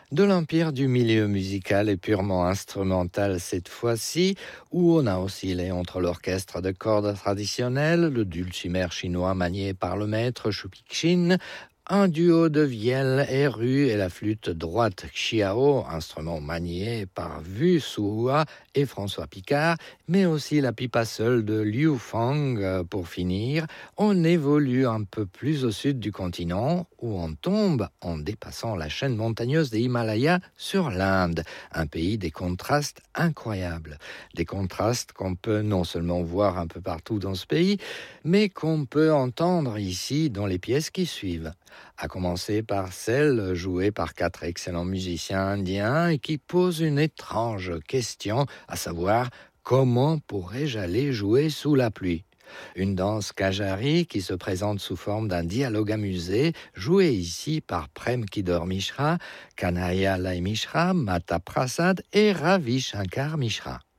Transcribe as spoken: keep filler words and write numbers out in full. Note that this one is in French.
De l'empire du milieu musical et purement instrumental cette fois-ci, où on a oscillé entre l'orchestre de cordes traditionnel, le dulcimer chinois manié par le maître Shu Pixin, un duo de vielle airue et la flûte droite xiao, instrument manié par Wu Suhua et François Picard, mais aussi la pipa seule de Liu Fang. Pour finir, on évolue un peu plus au sud du continent, où on tombe en dépassant la chaîne montagneuse des Himalayas sur l'Inde, un pays des contrastes incroyables. Des contrastes qu'on peut non seulement voir un peu partout dans ce pays, mais qu'on peut entendre ici dans les pièces qui suivent. À commencer par celle jouée par quatre excellents musiciens indiens et qui pose une étrange question, à savoir comment pourrais-je aller jouer sous la pluie? Une danse Kajari qui se présente sous forme d'un dialogue amusé, joué ici par Prem Kidor Mishra, Kanhaiya Lai Mishra, Mata Prasad et Ravi Shankar Mishra.